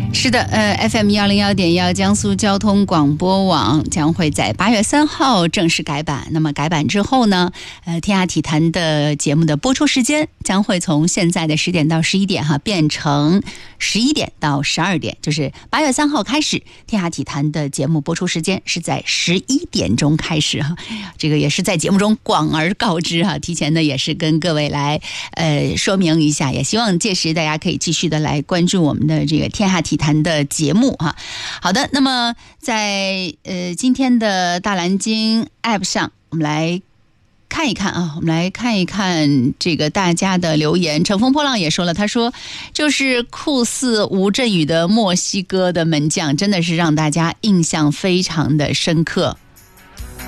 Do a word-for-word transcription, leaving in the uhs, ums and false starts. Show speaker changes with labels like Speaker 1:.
Speaker 1: 是的，呃 ，F M 幺零幺点幺江苏交通广播网将会在八月三号正式改版。那么改版之后呢，呃，天涯体坛的节目的播出时间将会从现在的十点到十一点哈，变成十一点到十二点，就是八月三号开始，天涯体坛的节目播出时间是在十一点钟开始哈。这个也是在节目中广而告知哈，提前呢也是跟各位来呃说明一下，也希望届时大家可以继续的来关注我们的这个天涯体坛谈的节目哈。好的，那么在呃今天的大蓝鲸 App 上，我们来看一看啊，我们来看一看这个大家的留言。乘风破浪也说了，他说就是酷似吴镇宇的墨西哥的门将，真的是让大家印象非常的深刻。